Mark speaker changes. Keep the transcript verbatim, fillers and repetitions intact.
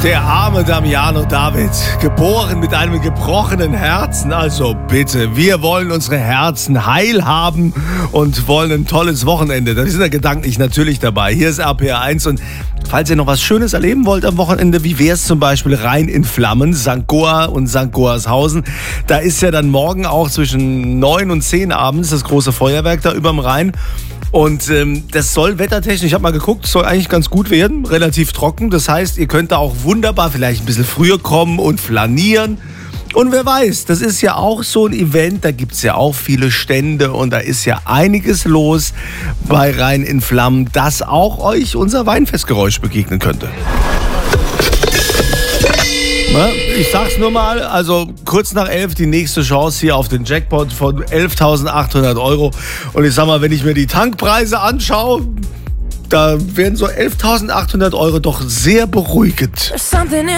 Speaker 1: Der arme Damiano David, geboren mit einem gebrochenen Herzen. Also bitte, wir wollen unsere Herzen heil haben und wollen ein tolles Wochenende. Da sind wir gedanklich natürlich dabei. Hier ist R P R eins und falls ihr noch was Schönes erleben wollt am Wochenende, wie wäre es zum Beispiel Rhein in Flammen, Sankt Goar und Sankt Goarshausen. Da ist ja dann morgen auch zwischen neun und zehn abends das große Feuerwerk da überm Rhein. Und ähm, das soll wettertechnisch, ich habe mal geguckt, soll eigentlich ganz gut werden, relativ trocken. Das heißt, ihr könnt da auch wunderbar vielleicht ein bisschen früher kommen und flanieren. Und wer weiß, das ist ja auch so ein Event, da gibt es ja auch viele Stände und da ist ja einiges los bei Rhein in Flammen, dass auch euch unser Weinfestgeräusch begegnen könnte. Ich sag's nur mal, also kurz nach elf die nächste Chance hier auf den Jackpot von elftausendachthundert Euro. Und ich sag mal, wenn ich mir die Tankpreise anschaue, da werden so elftausendachthundert Euro doch sehr beruhigend.